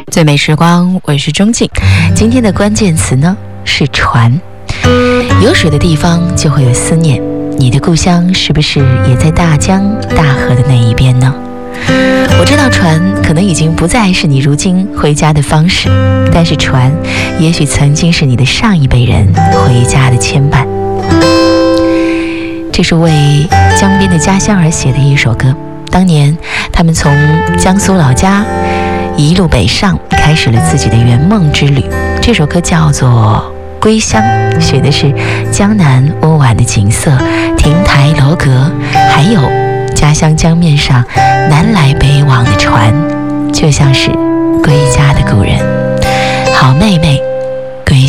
最美时光，我是钟静。今天的关键词呢是船。有水的地方就会有思念，你的故乡是不是也在大江大河的那一边呢？我知道船可能已经不再是你如今回家的方式，但是船也许曾经是你的上一辈人回家的牵绊。这是为江边的家乡而写的一首歌，当年他们从江苏老家一路北上，开始了自己的圆梦之旅。这首歌叫做《归乡》，写的是江南温婉的景色，亭台楼阁，还有家乡江面上南来北往的船，就像是归家的故人。好妹妹